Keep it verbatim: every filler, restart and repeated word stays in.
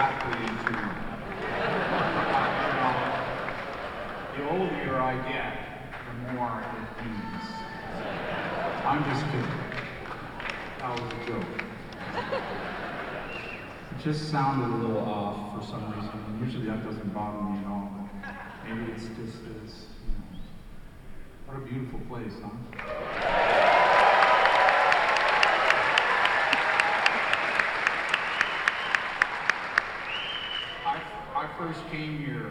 exactly in tune. You know, the older I get, the more it means. I'm just kidding. That was a joke. It just sounded a little off for some reason. Usually that doesn't bother me at all, but maybe it's just, it's, you know, what a beautiful place, huh? I, I first came here